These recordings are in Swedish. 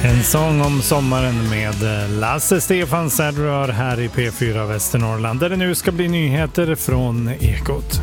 En sång om sommaren med Lasse Stefan Sädrör här i P4 Västernorrland, där det nu ska bli nyheter från Ekot.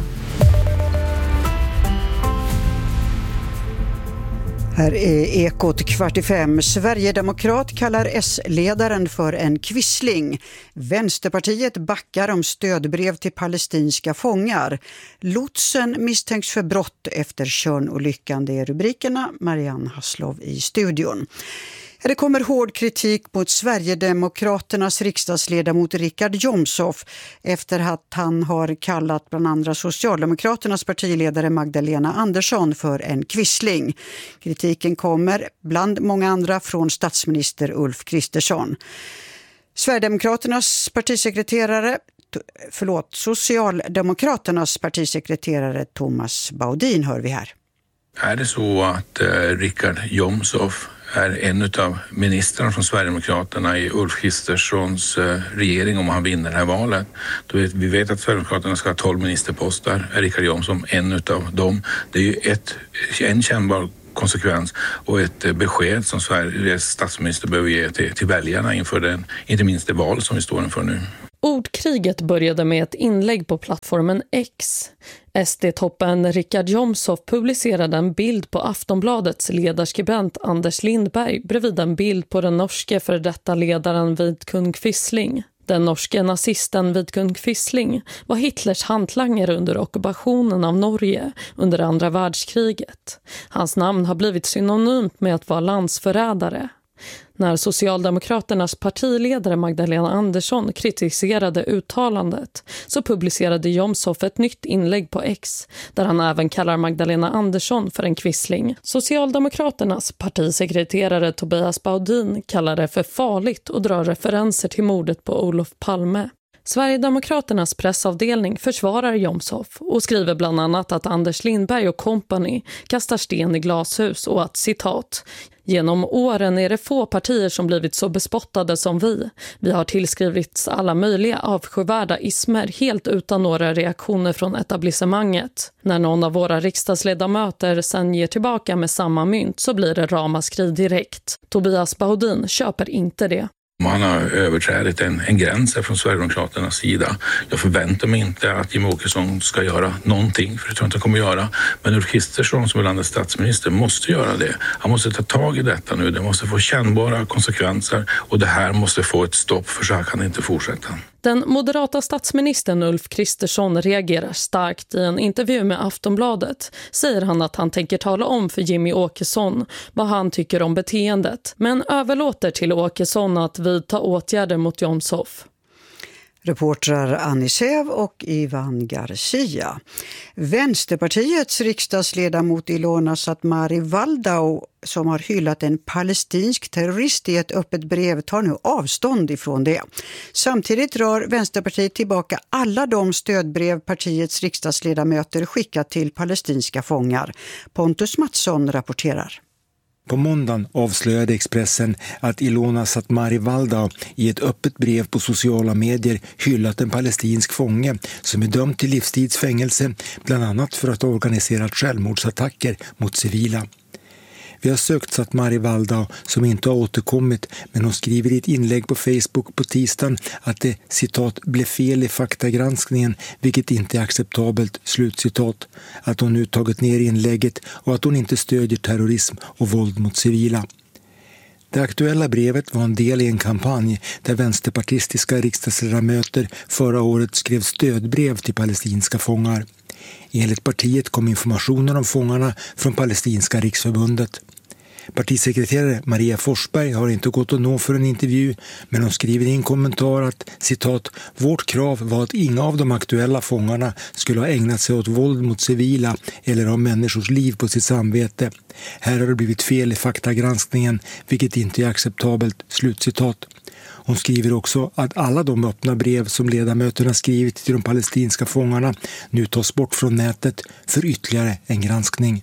Här är Ekot 4:45. Sverigedemokrat kallar S-ledaren för en kvissling. Vänsterpartiet backar om stödbrev till palestinska fångar. Lotsen misstänks för brott efter Tjörnolyckan. Det är rubrikerna. Marianne Hasslov i studion. Det kommer hård kritik mot Sverigedemokraternas riksdagsledamot Richard Jomshof efter att han har kallat bland andra Socialdemokraternas partiledare Magdalena Andersson för en kvissling. Kritiken kommer bland många andra från statsminister Ulf Kristersson. Socialdemokraternas partisekreterare Thomas Baudin hör vi här. Är det så att Richard Jomshof är en av ministrarna från Sverigedemokraterna i Ulf Kristerssons regering om han vinner det här valet? Vi vet att Sverigedemokraterna ska ha 12 ministerposter. Är Richard Jomshof en av dem? Det är ju en kännbar konsekvens och ett besked som Sveriges statsminister behöver ge till väljarna inför inte minst det val som vi står inför nu. Ordkriget började med ett inlägg på plattformen X. SD-toppen Richard Jomshof publicerade en bild på Aftonbladets ledarskribent Anders Lindberg bredvid en bild på den norske före detta ledaren Vidkun Quisling. Den norske nazisten Vidkun Quisling var Hitlers hantlangare under ockupationen av Norge under andra världskriget. Hans namn har blivit synonymt med att vara landsförrädare. När Socialdemokraternas partiledare Magdalena Andersson kritiserade uttalandet så publicerade Jomshof ett nytt inlägg på X där han även kallar Magdalena Andersson för en kvissling. Socialdemokraternas partisekreterare Tobias Baudin kallar det för farligt och drar referenser till mordet på Olof Palme. Sverigedemokraternas pressavdelning försvarar Jomshof och skriver bland annat att Anders Lindberg och company kastar sten i glashus och att, citat, genom åren är det få partier som blivit så bespottade som vi. Vi har tillskrivits alla möjliga avskyvärda ismer helt utan några reaktioner från etablissemanget. När någon av våra riksdagsledamöter sen ger tillbaka med samma mynt så blir det ramaskri direkt. Tobias Baudin köper inte det. Man har överträdit en gräns från Sverigedemokraternas sida. Jag förväntar mig inte att Jimmie Åkesson ska göra någonting, för det tror jag inte han kommer göra. Men Ulf Kristersson som är landets statsminister måste göra det. Han måste ta tag i detta nu. Det måste få kännbara konsekvenser och det här måste få ett stopp, för så här kan det inte fortsätta. Den moderata statsministern Ulf Kristersson reagerar starkt. I en intervju med Aftonbladet säger han att han tänker tala om för Jimmie Åkesson vad han tycker om beteendet, men överlåter till Åkesson att vidta åtgärder mot Jomshof. Reportrar Annie Sev och Ivan Garcia. Vänsterpartiets riksdagsledamot Ilona Satmari Waldau, som har hyllat en palestinsk terrorist i ett öppet brev, tar nu avstånd ifrån det. Samtidigt drar Vänsterpartiet tillbaka alla de stödbrev partiets riksdagsledamöter skickat till palestinska fångar. Pontus Mattsson rapporterar. På måndagen avslöjade Expressen att Ilona Satmari Waldau i ett öppet brev på sociala medier hyllat en palestinsk fånge som är dömd till livstidsfängelse, bland annat för att ha organiserat självmordsattacker mot civila. Vi har sökt Satmari Waldau som inte har återkommit, men hon skriver i ett inlägg på Facebook på tisdagen att det, citat, blev fel i faktagranskningen, vilket inte är acceptabelt, slutcitat, att hon nu tagit ner inlägget och att hon inte stödjer terrorism och våld mot civila. Det aktuella brevet var en del i en kampanj där vänsterpartistiska riksdagsledamöter förra året skrev stödbrev till palestinska fångar. Enligt partiet kom informationen om fångarna från Palestinska riksförbundet. Partisekreterare Maria Forsberg har inte gått att nå för en intervju, men hon skriver i en kommentar att, citat, vårt krav var att inga av de aktuella fångarna skulle ha ägnat sig åt våld mot civila eller ha människors liv på sitt samvete. Här har det blivit fel i faktagranskningen, vilket inte är acceptabelt, slutcitat. Hon skriver också att alla de öppna brev som ledamöterna skrivit till de palestinska fångarna nu tas bort från nätet för ytterligare en granskning.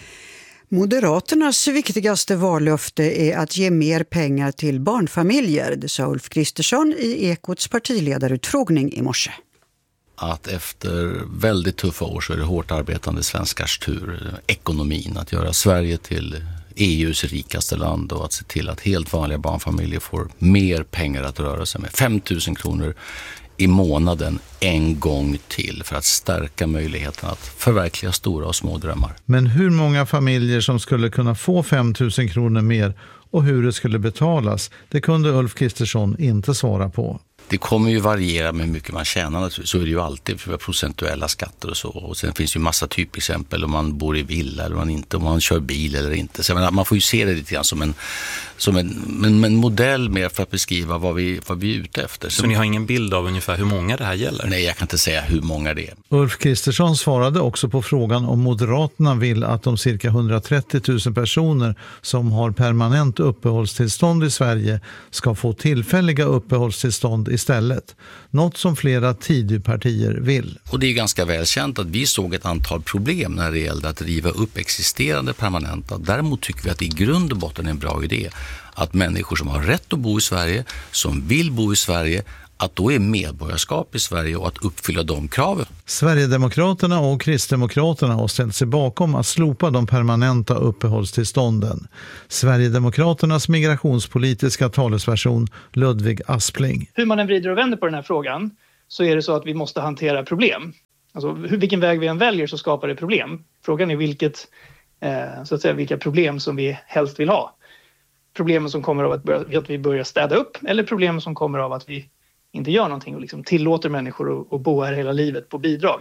Moderaternas viktigaste vallöfte är att ge mer pengar till barnfamiljer, det sa Ulf Kristersson i Ekots partiledarutfrågning i morse. Att efter väldigt tuffa år så är det hårt arbetande svenskars tur, ekonomin, att göra Sverige till EUs rikaste land och att se till att helt vanliga barnfamiljer får mer pengar att röra sig med. 5 000 kronor i månaden en gång till för att stärka möjligheten att förverkliga stora och små drömmar. Men hur många familjer som skulle kunna få 5 000 kronor mer och hur det skulle betalas, det kunde Ulf Kristersson inte svara på. Det kommer ju variera med hur mycket man tjänar. Så är det ju alltid för procentuella skatter och så. Och sen finns det ju massa typexempel om man bor i villa eller om man kör bil eller inte. Så man får ju se det lite grann som en modell mer för att beskriva vad vi är ute efter. Så ni har ingen bild av ungefär hur många det här gäller? Nej, jag kan inte säga hur många det är. Ulf Kristersson svarade också på frågan om Moderaterna vill att de cirka 130 000 personer som har permanent uppehållstillstånd i Sverige ska få tillfälliga uppehållstillstånd istället. Något som flera Tidöpartier vill. Och det är ganska välkänt att vi såg ett antal problem när det gällde att riva upp existerande permanenta. Däremot tycker vi att det i grund och botten är en bra idé att människor som har rätt att bo i Sverige, som vill bo i Sverige, att då är medborgarskap i Sverige och att uppfylla de kraven. Sverigedemokraterna och Kristdemokraterna har ställt sig bakom att slopa de permanenta uppehållstillstånden. Sverigedemokraternas migrationspolitiska talesperson Ludvig Aspling. Hur man än vrider och vänder på den här frågan så är det så att vi måste hantera problem. Alltså vilken väg vi än väljer så skapar det problem. Frågan är vilka problem som vi helst vill ha. Problemen som kommer av att vi börjar städa upp eller problemen som kommer av att vi inte gör någonting och liksom tillåter människor att bo här hela livet på bidrag.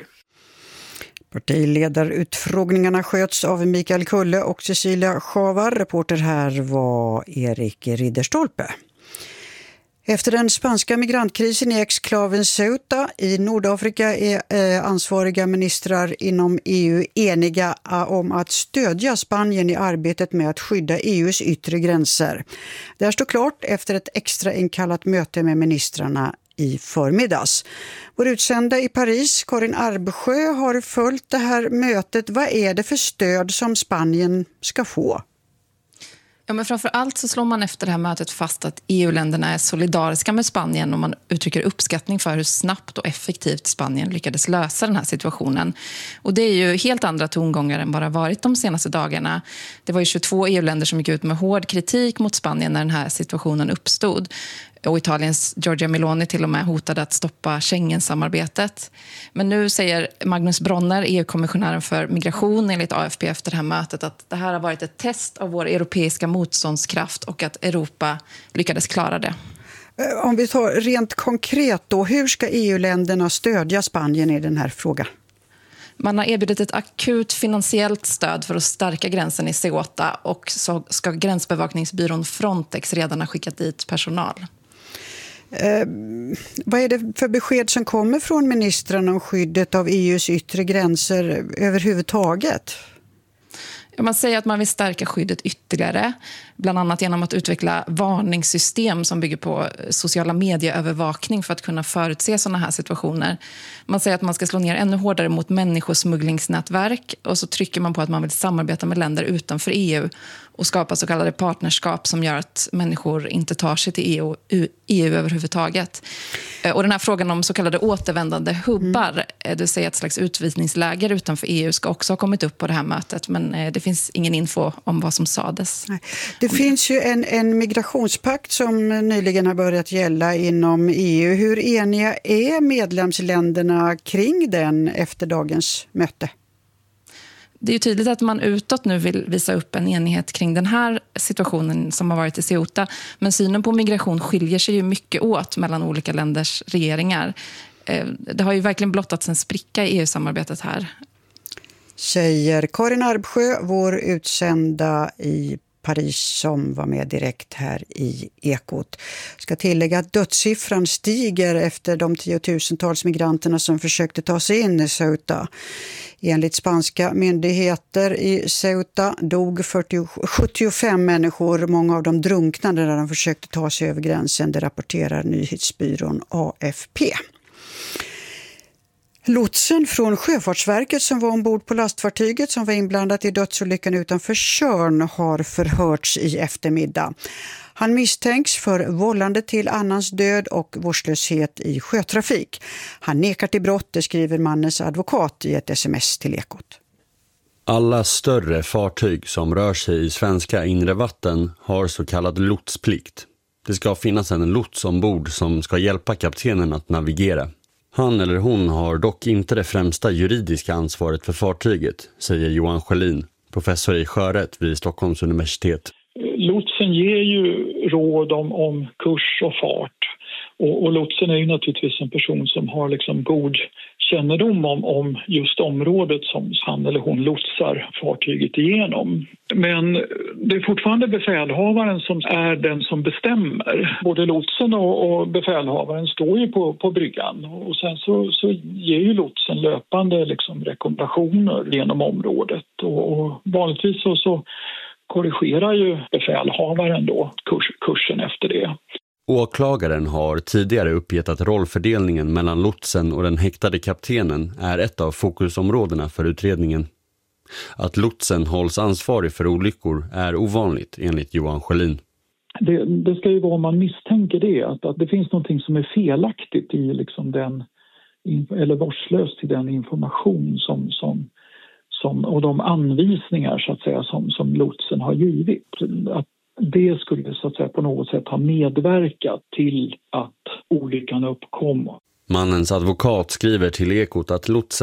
Partiledarutfrågningarna sköts av Mikael Kulle och Cecilia Schavar. Reporter här var Erik Ridderstolpe. Efter den spanska migrantkrisen i exklaven Ceuta i Nordafrika är ansvariga ministrar inom EU eniga om att stödja Spanien i arbetet med att skydda EUs yttre gränser. Det här står klart efter ett extra inkallat möte med ministrarna i förmiddags. Vår utsända i Paris, Karin Arbsjö, har följt det här mötet. Vad är det för stöd som Spanien ska få? Ja, men framför allt så slår man efter det här mötet fast att EU-länderna är solidariska med Spanien och man uttrycker uppskattning för hur snabbt och effektivt Spanien lyckades lösa den här situationen. Och det är ju helt andra tongångar än bara varit de senaste dagarna. Det var ju 22 EU-länder som gick ut med hård kritik mot Spanien när den här situationen uppstod. Och Italiens Giorgia Meloni till och med hotade att stoppa Schengen-samarbetet. Men nu säger Magnus Bronner, EU-kommissionären för migration, enligt AFP efter det här mötet att det här har varit ett test av vår europeiska motståndskraft och att Europa lyckades klara det. Om vi tar rent konkret då, hur ska EU-länderna stödja Spanien i den här frågan? Man har erbjudit ett akut finansiellt stöd för att stärka gränsen i Ceuta och så ska gränsbevakningsbyrån Frontex redan ha skickat dit personal. Vad är det för besked som kommer från ministrarna om skyddet av EUs yttre gränser överhuvudtaget? Man säger att man vill stärka skyddet ytterligare, bland annat genom att utveckla varningssystem som bygger på sociala medieövervakning för att kunna förutse sådana här situationer. Man säger att man ska slå ner ännu hårdare mot människosmugglingsnätverk och så trycker man på att man vill samarbeta med länder utanför EU och skapa så kallade partnerskap som gör att människor inte tar sig till EU överhuvudtaget. Och den här frågan om så kallade återvändande hubbar, det säger ett slags utvisningsläger utanför EU, ska också ha kommit upp på det här mötet, men det finns ingen info om vad som sades. Nej. Det finns ju en migrationspakt som nyligen har börjat gälla inom EU. Hur eniga är medlemsländerna kring den efter dagens möte? Det är ju tydligt att man utåt nu vill visa upp en enighet kring den här situationen som har varit i Ceuta. Men synen på migration skiljer sig ju mycket åt mellan olika länders regeringar. Det har ju verkligen blottats en spricka i EU-samarbetet här. Säger Karin Arbsjö, vår utsända i Paris som var med direkt här i Ekot. Ska tillägga att dödssiffran stiger efter de 10-tusentals migranterna som försökte ta sig in i Ceuta. Enligt spanska myndigheter i Ceuta dog 75 människor, många av dem drunknade när de försökte ta sig över gränsen, det rapporterar nyhetsbyrån AFP. Lotsen från Sjöfartsverket som var ombord på lastfartyget som var inblandat i dödsolyckan utanför Tjörn har förhörts i eftermiddag. Han misstänks för vållande till annans död och vårdslöshet i sjötrafik. Han nekar till brott, det skriver mannens advokat i ett sms till Ekot. Alla större fartyg som rör sig i svenska inre vatten har så kallad lotsplikt. Det ska finnas en lots ombord som ska hjälpa kaptenen att navigera. Han eller hon har dock inte det främsta juridiska ansvaret för fartyget, säger Johan Sjölin, professor i sjörätt vid Stockholms universitet. Lotsen ger ju råd om kurs och fart. Och lotsen är ju naturligtvis en person som har liksom god kännedom om just området som han eller hon lotsar fartyget igenom. Men det är fortfarande befälhavaren som är den som bestämmer. Både lotsen och befälhavaren står ju på bryggan. Och sen så ger ju lotsen löpande liksom rekommendationer genom området. Och vanligtvis så korrigerar ju befälhavaren då kursen efter det. Åklagaren har tidigare uppgett att rollfördelningen mellan lotsen och den häktade kaptenen är ett av fokusområdena för utredningen. Att lotsen hålls ansvarig för olyckor är ovanligt enligt Johan Sjölin. Det ska ju vara om man misstänker det, att det finns någonting som är felaktigt i liksom den, eller vårdslöst i den information som och de anvisningar så att säga som lotsen har givit. Att det skulle så att säga på något sätt ha medverkat till att olyckan uppkom. Mannens advokat skriver till Ekot att lotsen